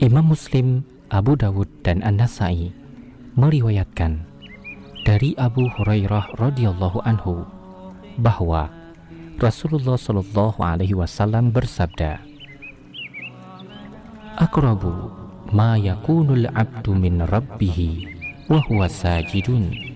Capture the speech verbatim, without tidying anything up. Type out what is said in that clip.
Imam Muslim, Abu Dawud, dan An-Nasai meriwayatkan dari Abu Hurairah radhiyallahu anhu bahwa Rasulullah Shallallahu alaihi wasallam bersabda, "Aqrabu ma yakunul abdu min rabbih wa huwa sajidun